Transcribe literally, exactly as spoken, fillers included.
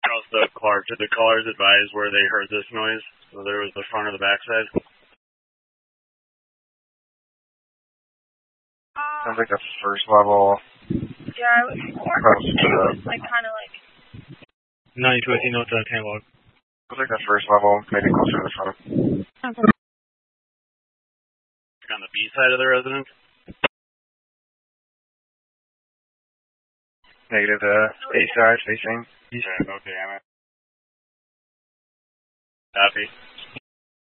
across the Clark, did the callers advise where they heard this noise? Whether it was the front or the backside? Um, Sounds like the first level. Yeah, it was more close to the... like kind of like... ninety-two, I see notes on ten log. Sounds like the first level, maybe closer to the front. Okay. On the B side of the residence? Negative, uh, A side facing east. Okay, okay, I'm at. Copy.